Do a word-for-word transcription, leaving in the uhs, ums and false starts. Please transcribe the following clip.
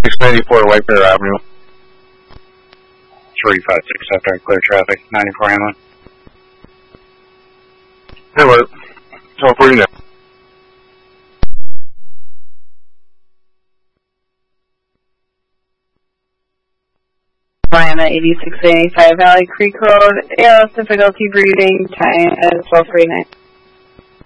six eighty-four White Bear Avenue. three five six after I clear traffic, ninety-four Hamlin. Hey, what? So, where are you now? Atlanta eighty-six eighty-five Valley Creek Road, A L S difficulty breathing, time is twelve forty-nine.